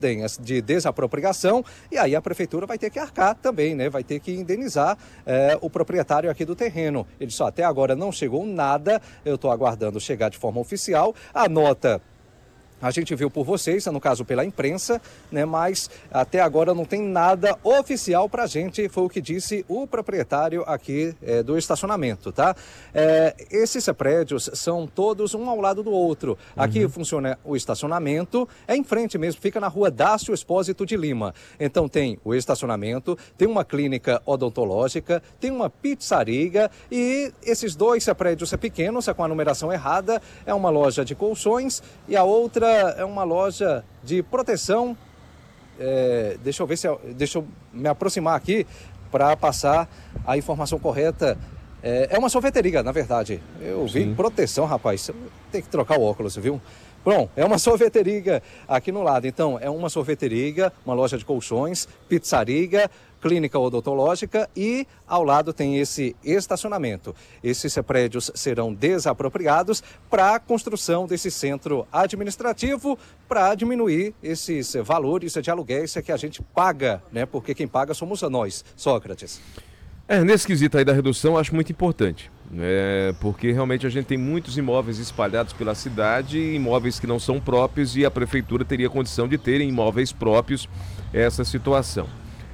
de desapropriação, e aí a prefeitura vai ter que arcar também, né? Vai ter que indenizar o proprietário aqui do terreno. Ele só até agora não chegou nada, eu estou aguardando chegar de forma oficial. A nota a gente viu por vocês, no caso pela imprensa, né? Mas até agora não tem nada oficial para a gente, foi o que disse o proprietário aqui do estacionamento, tá? Esses prédios são todos um ao lado do outro. Aqui funciona o estacionamento, é em frente mesmo, fica na rua Dácio Expósito de Lima. Então tem o estacionamento, tem uma clínica odontológica, tem uma pizzaria e esses dois prédios pequenos, com a numeração errada, é uma loja de colchões e a outra é uma loja de proteção. Deixa eu ver deixa eu me aproximar aqui para passar a informação correta. É uma sorveteria, na verdade. Eu vi proteção, rapaz. Tem que trocar o óculos, viu? Bom, é uma sorveteria aqui no lado. Então, é uma sorveteria, uma loja de colchões, pizzaria, clínica odontológica e ao lado tem esse estacionamento. Esses prédios serão desapropriados para a construção desse centro administrativo para diminuir esses valores de aluguéis que a gente paga, né? Porque quem paga somos nós, Sócrates. Nesse quesito aí da redução, eu acho muito importante, porque realmente a gente tem muitos imóveis espalhados pela cidade, imóveis que não são próprios e a prefeitura teria condição de ter imóveis próprios essa situação.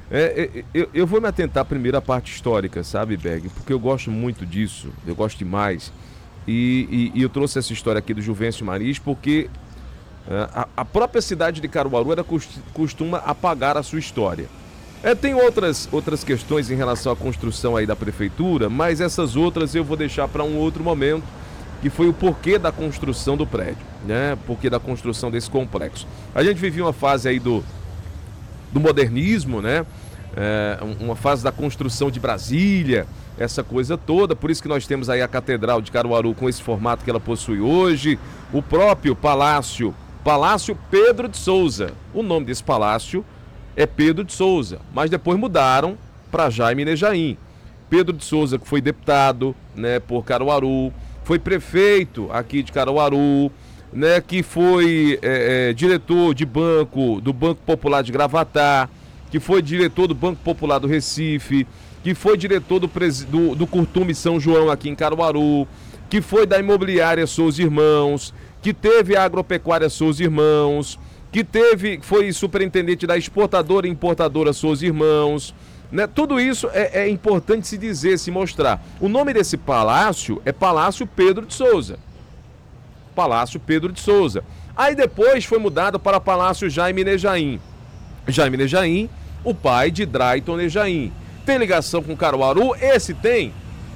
Eu vou me atentar primeiro à parte histórica, sabe, Berg? Porque eu gosto muito disso, eu gosto demais. E eu trouxe essa história aqui do Juvencio Marins porque a própria cidade de Caruaru costuma apagar a sua história. Tem outras questões em relação à construção aí da prefeitura, mas essas outras eu vou deixar para um outro momento, que foi o porquê da construção do prédio, né? Porquê da construção desse complexo. A gente vivia uma fase aí do modernismo, né? Uma fase da construção de Brasília, essa coisa toda, por isso que nós temos aí a Catedral de Caruaru com esse formato que ela possui hoje, o próprio Palácio Pedro de Souza. O nome desse palácio é Pedro de Souza, mas depois mudaram para Jaime Nejaim. Pedro de Souza, que foi deputado, né, por Caruaru, foi prefeito aqui de Caruaru, né, que foi diretor do Banco Popular de Gravatá, que foi diretor do Banco Popular do Recife, que foi diretor do Curtume São João aqui em Caruaru, que foi da Imobiliária Souza Irmãos, que teve a Agropecuária Souza Irmãos, que foi superintendente da exportadora e importadora Souza Irmãos, né? Tudo isso é importante se dizer, se mostrar. O nome desse palácio é Palácio Pedro de Souza. Palácio Pedro de Souza. Aí depois foi mudado para Palácio Jaime Nejaim. Jaime Nejaim, o pai de Drayton Nejaim. Tem ligação com Caruaru? Esse tem.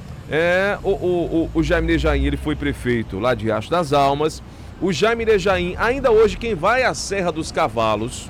O Jaime Nejaim, ele foi prefeito lá de Riacho das Almas. O Jaime Nejaim, ainda hoje, quem vai à Serra dos Cavalos,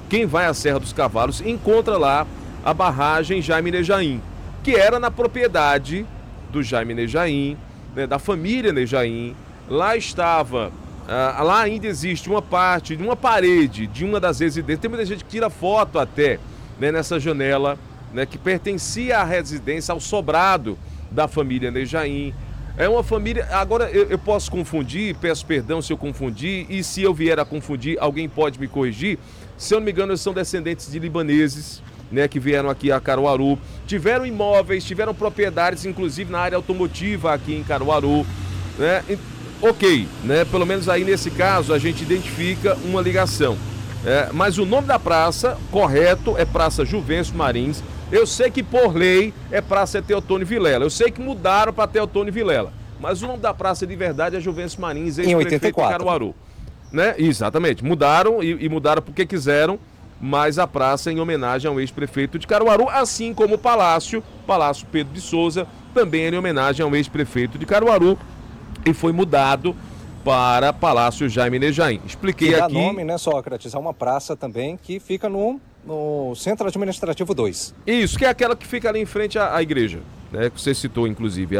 encontra lá a barragem Jaime Nejaim, que era na propriedade do Jaime Nejaim, né, da família Nejaim. Lá estava, lá ainda existe uma parte, uma parede de uma das residências. Tem muita gente que tira foto até, né, nessa janela, né, que pertencia à residência, ao sobrado da família Nejaim. É uma família, agora eu posso confundir, peço perdão se eu confundir, e se eu vier a confundir, alguém pode me corrigir. Se eu não me engano, eles são descendentes de libaneses, né, que vieram aqui a Caruaru, tiveram imóveis, tiveram propriedades, inclusive na área automotiva aqui em Caruaru, né? Ok, né? Pelo menos aí nesse caso a gente identifica uma ligação. Mas o nome da praça, correto, é Praça Juvencio Marins. Eu sei que por lei é Praça Teotônio Vilela. Eu sei que mudaram para Teotônio Vilela. Mas o nome da praça de verdade é Juvencio Marins, ex-prefeito de Caruaru. Né? Exatamente. Mudaram e mudaram porque quiseram, mas a praça é em homenagem ao ex-prefeito de Caruaru, assim como o Palácio Pedro de Souza, também é em homenagem ao ex-prefeito de Caruaru e foi mudado para Palácio Jaime Nejaim. Expliquei aqui. O nome, né, Sócrates? É uma praça também que fica no Centro Administrativo 2. Isso, que é aquela que fica ali em frente à igreja, né? Que você citou, inclusive,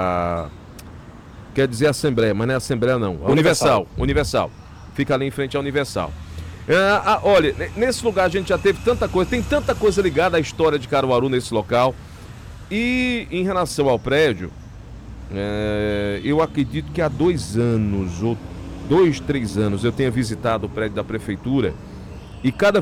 quer dizer Assembleia, mas não é Assembleia não. Universal. Fica ali em frente à Universal. Olha, nesse lugar a gente já teve tanta coisa, tem tanta coisa ligada à história de Caruaru nesse local. E em relação ao prédio, eu acredito que há 2 anos, ou 2, 3 anos, eu tenha visitado o prédio da prefeitura E cada